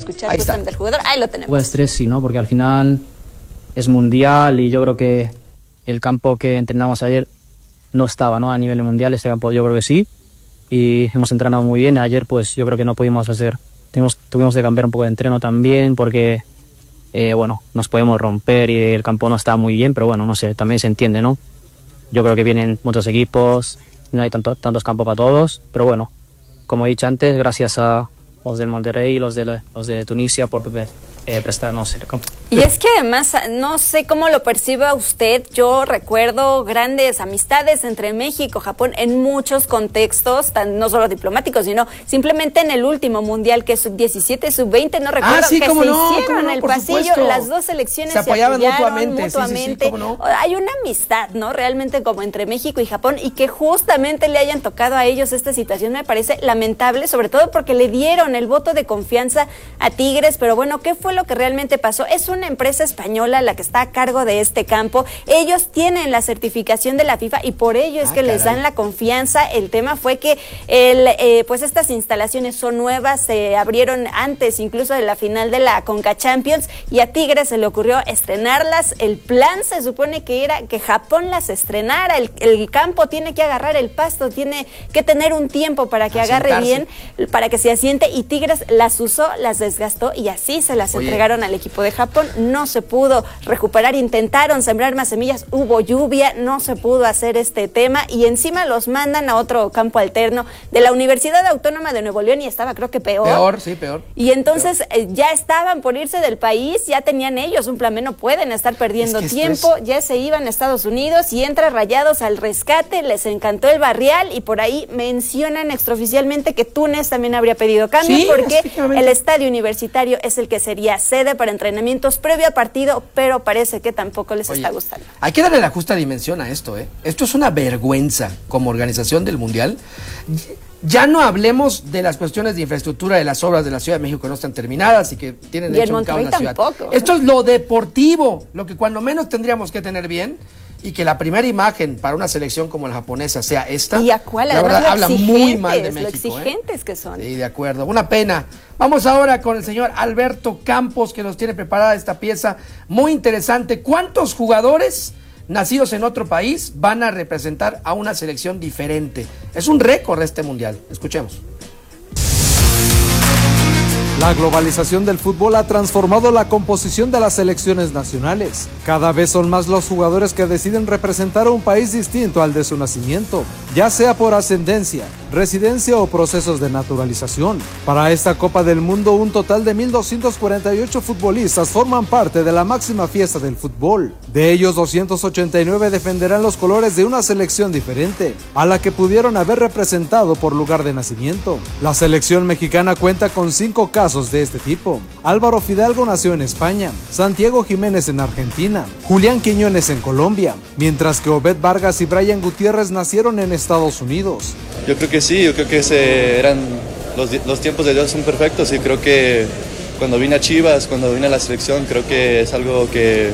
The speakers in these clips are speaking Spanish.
escuchar justamente al jugador. Ahí lo tenemos. Pues estrés sí, ¿no? Porque al final es mundial y yo creo que el campo que entrenamos ayer no estaba, ¿no? A nivel mundial, este campo yo creo que sí. Y hemos entrenado muy bien. Ayer pues yo creo que no pudimos hacer, tuvimos que cambiar un poco de entreno también porque, nos podemos romper y el campo no está muy bien, pero bueno, no sé, también se entiende, ¿no? Yo creo que vienen muchos equipos, no hay tantos campos para todos, pero bueno, como he dicho antes, gracias a los del Monterrey y los de Tunisia por prestarnos el campo. Y es que además, no sé cómo lo perciba usted, yo recuerdo grandes amistades entre México y Japón en muchos contextos, no solo diplomáticos, sino simplemente en el último mundial que es sub-17, sub-20, no recuerdo sí, que se hicieron en el pasillo, supuesto. Las dos selecciones se apoyaban mutuamente. Sí, hay una amistad, ¿no? Realmente como entre México y Japón, y que justamente le hayan tocado a ellos esta situación me parece lamentable, sobre todo porque le dieron el voto de confianza a Tigres, pero bueno, ¿qué fue lo que realmente pasó? Es una empresa española la que está a cargo de este campo. Ellos tienen la certificación de la FIFA y por ello es que les dan la confianza. El tema fue que pues estas instalaciones son nuevas, se abrieron antes incluso de la final de la Conca Champions y a Tigres se le ocurrió estrenarlas. El plan se supone que era que Japón las estrenara. El campo tiene que agarrar el pasto, tiene que tener un tiempo para que agarre bien, para que se asiente, y Tigres las usó, las desgastó y así se las entregaron al equipo de Japón. No se pudo recuperar, intentaron sembrar más semillas, hubo lluvia, no se pudo hacer este tema y encima los mandan a otro campo alterno de la Universidad Autónoma de Nuevo León y estaba creo que peor. Peor. Y entonces ya estaban por irse del país, ya tenían ellos un plan B, no pueden estar perdiendo tiempo, ya se iban a Estados Unidos y entra Rayados al rescate, les encantó el barrial y por ahí mencionan extraoficialmente que Túnez también habría pedido cambio porque el estadio universitario es el que sería sede para entrenamientos previo a partido, pero parece que tampoco les está gustando. Hay que darle la justa dimensión a esto, ¿eh? Esto es una vergüenza como organización del Mundial. Ya no hablemos de las cuestiones de infraestructura de las obras de la Ciudad de México que no están terminadas y que tienen hecho un caos en la ciudad. Esto es lo deportivo, lo que cuando menos tendríamos que tener bien. Y que la primera imagen para una selección como la japonesa sea esta, ¿y a cuál? La verdad habla muy mal de México. Lo exigentes que son. Sí, de acuerdo, una pena. Vamos ahora con el señor Alberto Campos, que nos tiene preparada esta pieza muy interesante. ¿Cuántos jugadores nacidos en otro país van a representar a una selección diferente? Es un récord este mundial. Escuchemos. La globalización del fútbol ha transformado la composición de las selecciones nacionales. Cada vez son más los jugadores que deciden representar a un país distinto al de su nacimiento, ya sea por ascendencia, residencia o procesos de naturalización. Para esta Copa del Mundo, un total de 1,248 futbolistas forman parte de la máxima fiesta del fútbol. De ellos, 289 defenderán los colores de una selección diferente, a la que pudieron haber representado por lugar de nacimiento. La selección mexicana cuenta con 5 casos de este tipo. Álvaro Fidalgo nació en España, Santiago Jiménez en Argentina, Julián Quiñones en Colombia, mientras que Obed Vargas y Brian Gutiérrez nacieron en Estados Unidos. Yo creo que sí, yo creo que eran los tiempos de Dios son perfectos y creo que cuando vine a Chivas, cuando vine a la selección, creo que es algo que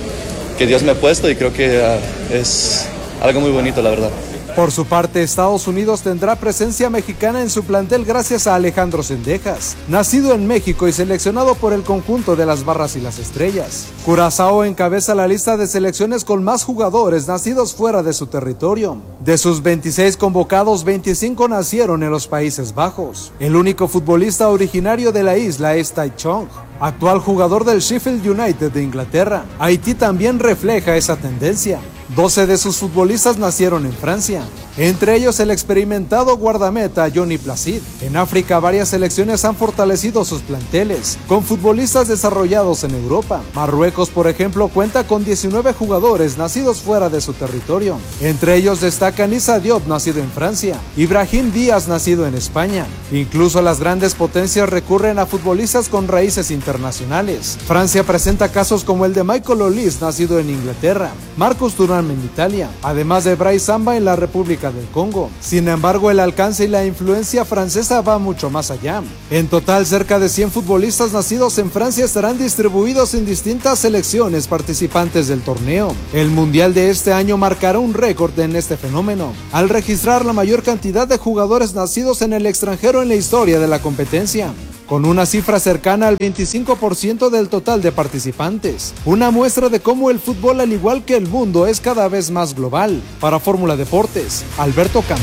Dios me ha puesto y creo que es algo muy bonito, la verdad. Por su parte, Estados Unidos tendrá presencia mexicana en su plantel gracias a Alejandro Zendejas, nacido en México y seleccionado por el conjunto de las Barras y las Estrellas. Curazao encabeza la lista de selecciones con más jugadores nacidos fuera de su territorio. De sus 26 convocados, 25 nacieron en los Países Bajos. El único futbolista originario de la isla es Tai Chong, actual jugador del Sheffield United de Inglaterra. Haití también refleja esa tendencia. 12 de sus futbolistas nacieron en Francia, entre ellos el experimentado guardameta Johnny Placid. En África, varias selecciones han fortalecido sus planteles, con futbolistas desarrollados en Europa. Marruecos, por ejemplo, cuenta con 19 jugadores nacidos fuera de su territorio. Entre ellos destacan Issa Diop, nacido en Francia, y Brahim Díaz, nacido en España. Incluso las grandes potencias recurren a futbolistas con raíces internacionales. Francia presenta casos como el de Michael Olise, nacido en Inglaterra, Marcus Thuram en Italia, además de Bryce Samba en la República del Congo. Sin embargo, el alcance y la influencia francesa va mucho más allá. En total, cerca de 100 futbolistas nacidos en Francia estarán distribuidos en distintas selecciones participantes del torneo. El Mundial de este año marcará un récord en este fenómeno, al registrar la mayor cantidad de jugadores nacidos en el extranjero en la historia de la competencia, con una cifra cercana al 25% del total de participantes. Una muestra de cómo el fútbol, al igual que el mundo, es cada vez más global. Para Fórmula Deportes, Alberto Campos.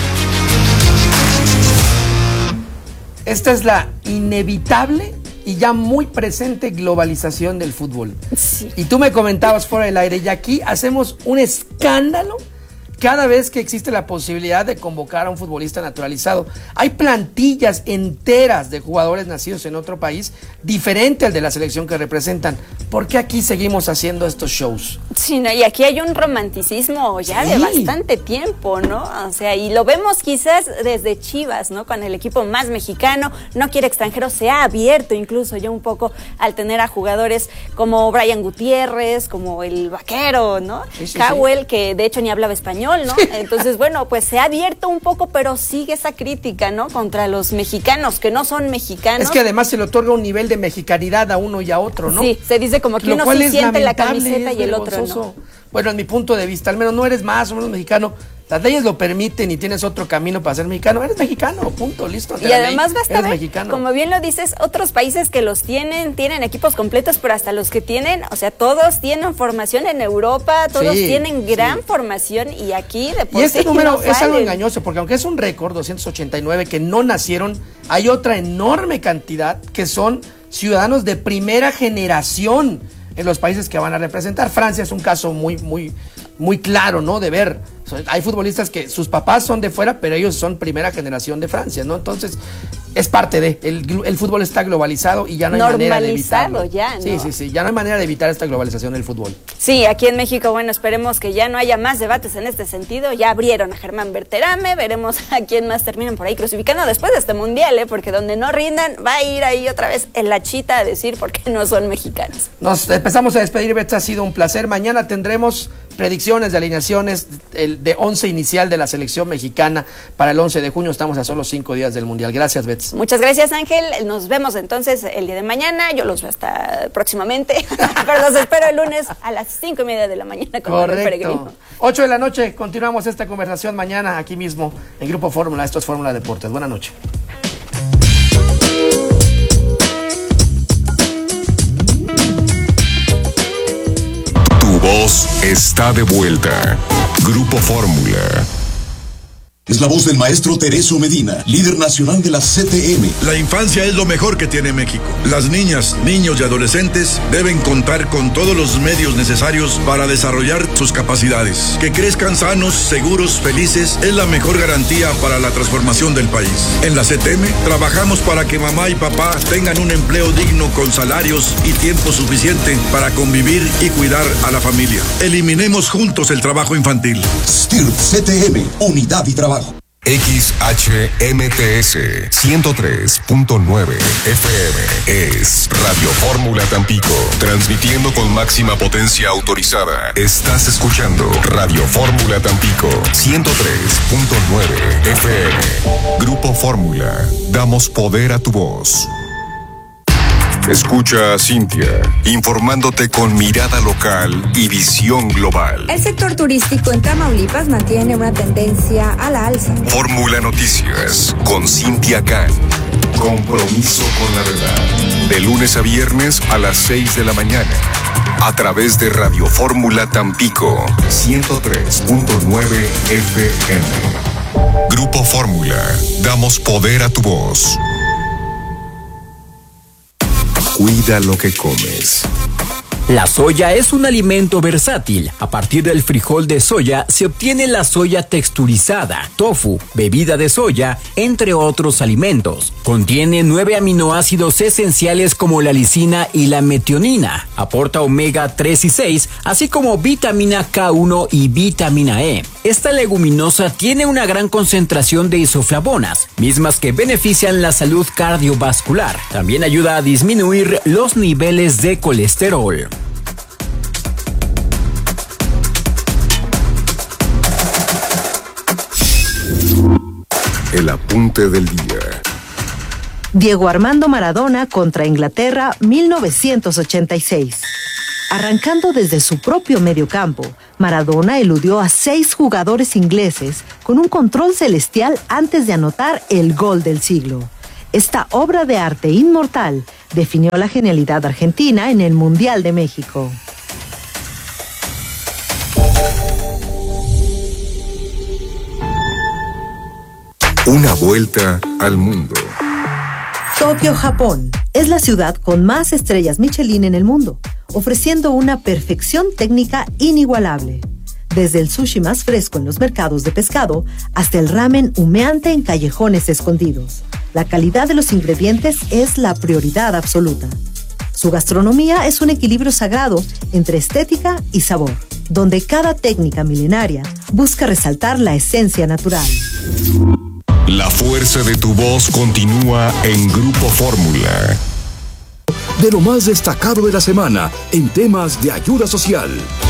Esta es la inevitable y ya muy presente globalización del fútbol. Sí. Y tú me comentabas fuera del aire, y aquí hacemos un escándalo cada vez que existe la posibilidad de convocar a un futbolista naturalizado. Hay plantillas enteras de jugadores nacidos en otro país, diferente al de la selección que representan. ¿Por qué aquí seguimos haciendo estos shows? Sí, no, y aquí hay un romanticismo ya de bastante tiempo, ¿no? O sea, y lo vemos quizás desde Chivas, ¿no? Con el equipo más mexicano, no quiere extranjeros, se ha abierto incluso ya un poco al tener a jugadores como Brian Gutiérrez, como el Vaquero, ¿no? Cowell, que de hecho ni hablaba español, ¿no? Entonces, bueno, pues se ha abierto un poco, pero sigue esa crítica, ¿no? Contra los mexicanos, que no son mexicanos. Es que además se le otorga un nivel de mexicanidad a uno y a otro, ¿no? Sí, se dice como que uno sí siente la camiseta y el otro no. Bueno, en mi punto de vista, al menos no eres más o menos mexicano. Las leyes lo permiten y tienes otro camino para ser mexicano. Eres mexicano, punto, listo. Y además basta ver, mexicano. Como bien lo dices, otros países que los tienen equipos completos, pero hasta los que tienen, o sea, todos tienen formación en Europa, todos tienen gran formación, y aquí de por sí. Y este número no es algo engañoso, porque aunque es un récord, 289, que no nacieron, hay otra enorme cantidad que son ciudadanos de primera generación en los países que van a representar. Francia es un caso muy claro, ¿no? De ver. Hay futbolistas que sus papás son de fuera, pero ellos son primera generación de Francia, ¿no? Entonces, es parte de. El fútbol está globalizado y ya no hay manera de evitarlo. Normalizado ya, ¿no? Sí. Ya no hay manera de evitar esta globalización del fútbol. Sí, aquí en México, bueno, esperemos que ya no haya más debates en este sentido. Ya abrieron a Germán Berterame, veremos a quién más terminan por ahí crucificando después de este mundial, porque donde no rindan, va a ir ahí otra vez en la chita a decir por qué no son mexicanos. Nos empezamos a despedir, Betsa, ha sido un placer. Mañana tendremos predicciones de alineaciones de 11 inicial de la selección mexicana para el 11 de junio. Estamos a solo 5 días del mundial. Gracias, Bets. Muchas gracias, Ángel. Nos vemos entonces el día de mañana. Yo los veo hasta próximamente, pero los espero el lunes a las 5:30 de la mañana con Manuel Peregrino. 8 de la noche, continuamos esta conversación mañana aquí mismo en Grupo Fórmula. Esto es Fórmula Deportes. Buenas noches. Tu voz está de vuelta. Grupo Fórmula. Es la voz del maestro Tereso Medina, líder nacional de la CTM. La infancia es lo mejor que tiene México. Las niñas, niños y adolescentes deben contar con todos los medios necesarios para desarrollar sus capacidades. Que crezcan sanos, seguros, felices es la mejor garantía para la transformación del país. En la CTM trabajamos para que mamá y papá tengan un empleo digno con salarios y tiempo suficiente para convivir y cuidar a la familia. Eliminemos juntos el trabajo infantil. STIRT CTM, unidad y trabajo. XHMTS 103.9 FM es Radio Fórmula Tampico, transmitiendo con máxima potencia autorizada. Estás escuchando Radio Fórmula Tampico 103.9 FM. Grupo Fórmula, damos poder a tu voz. Escucha a Cintia, informándote con mirada local y visión global. El sector turístico en Tamaulipas mantiene una tendencia a la alza. Fórmula Noticias, con Cintia Can. Compromiso con la verdad. De lunes a viernes a las 6 de la mañana. A través de Radio Fórmula Tampico, 103.9 FM. Grupo Fórmula, damos poder a tu voz. Cuida lo que comes. La soya es un alimento versátil. A partir del frijol de soya se obtiene la soya texturizada, tofu, bebida de soya, entre otros alimentos. Contiene 9 aminoácidos esenciales como la lisina y la metionina. Aporta omega 3 y 6, así como vitamina K1 y vitamina E. Esta leguminosa tiene una gran concentración de isoflavonas, mismas que benefician la salud cardiovascular. También ayuda a disminuir los niveles de colesterol. El apunte del día. Diego Armando Maradona contra Inglaterra, 1986. Arrancando desde su propio mediocampo, Maradona eludió a 6 jugadores ingleses con un control celestial antes de anotar el gol del siglo. Esta obra de arte inmortal definió la genialidad argentina en el Mundial de México. Una vuelta al mundo. Tokio, Japón, es la ciudad con más estrellas Michelin en el mundo, ofreciendo una perfección técnica inigualable. Desde el sushi más fresco en los mercados de pescado hasta el ramen humeante en callejones escondidos. La calidad de los ingredientes es la prioridad absoluta. Su gastronomía es un equilibrio sagrado entre estética y sabor, donde cada técnica milenaria busca resaltar la esencia natural. La fuerza de tu voz continúa en Grupo Fórmula. De lo más destacado de la semana en temas de ayuda social.